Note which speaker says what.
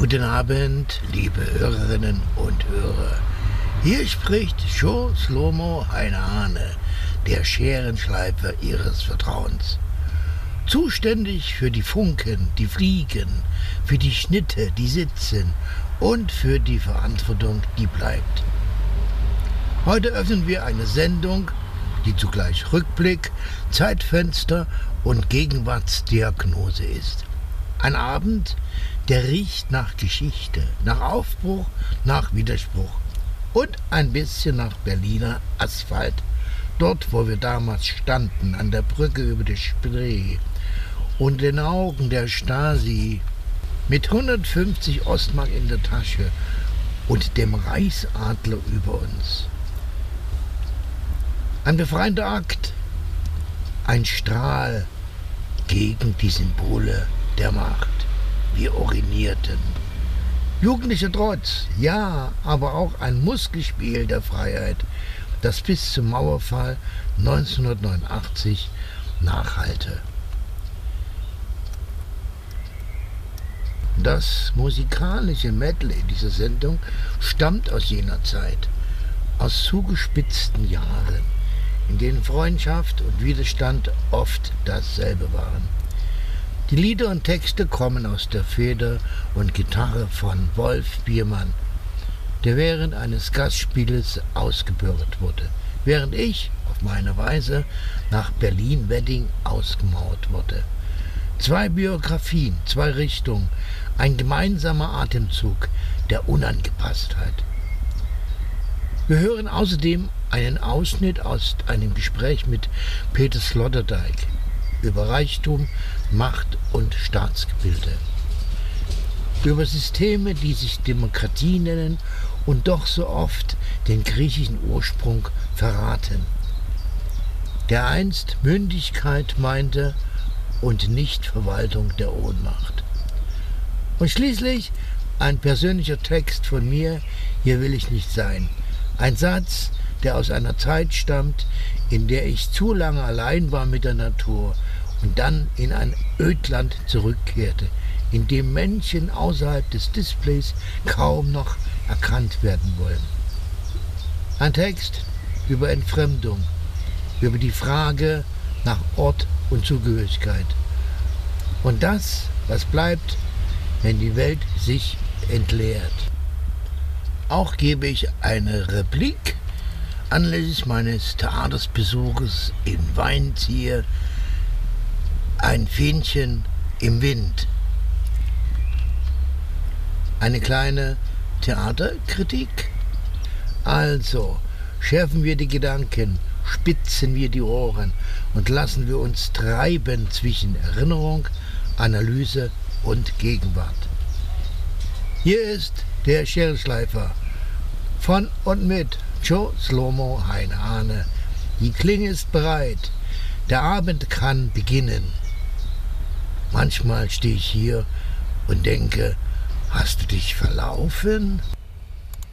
Speaker 1: Guten Abend, liebe Hörerinnen und Hörer. Hier spricht Joe Slomo Heinehane, der Scherenschleifer Ihres Vertrauens. Zuständig für die Funken, die fliegen, für die Schnitte, die sitzen und für die Verantwortung, die bleibt. Heute öffnen wir eine Sendung, die zugleich Rückblick, Zeitfenster und Gegenwartsdiagnose ist. Ein Abend, der riecht nach Geschichte, nach Aufbruch, nach Widerspruch und ein bisschen nach Berliner Asphalt. Dort, wo wir damals standen, an der Brücke über die Spree und den Augen der Stasi, mit 150 Ostmark in der Tasche und dem Reichsadler über uns. Ein befreiender Akt, ein Strahl gegen die Symbole der Macht. Wir urinierten. Jugendlicher Trotz, ja, aber auch ein Muskelspiel der Freiheit, das bis zum Mauerfall 1989 nachhallte. Das musikalische Medley dieser Sendung stammt aus jener Zeit, aus zugespitzten Jahren, in denen Freundschaft und Widerstand oft dasselbe waren. Die Lieder und Texte kommen aus der Feder und Gitarre von Wolf Biermann, der während eines Gastspieles ausgebürgert wurde, während ich auf meine Weise nach Berlin-Wedding ausgemauert wurde. 2 Biografien, 2 Richtungen, ein gemeinsamer Atemzug der Unangepasstheit. Wir hören außerdem einen Ausschnitt aus einem Gespräch mit Peter Sloterdijk über Reichtum, Macht und Staatsgebilde. Über Systeme, die sich Demokratie nennen und doch so oft den griechischen Ursprung verraten. Der einst Mündigkeit meinte und nicht Verwaltung der Ohnmacht. Und schließlich ein persönlicher Text von mir, hier will ich nicht sein. Ein Satz, der aus einer Zeit stammt, in der ich zu lange allein war mit der Natur und dann in ein Ödland zurückkehrte, in dem Menschen außerhalb des Displays kaum noch erkannt werden wollen. Ein Text über Entfremdung, über die Frage nach Ort und Zugehörigkeit. Und das, was bleibt, wenn die Welt sich entleert. Auch gebe ich eine Replik anlässlich meines Theatersbesuches in Weinzier, ein Fähnchen im Wind. Eine kleine Theaterkritik? Also, schärfen wir die Gedanken, spitzen wir die Ohren und lassen wir uns treiben zwischen Erinnerung, Analyse und Gegenwart. Hier ist der Scherenschleifer von und mit Joe Slomo Heinehane. Die Klinge ist bereit. Der Abend kann beginnen. Manchmal stehe ich hier und denke, hast du dich verlaufen?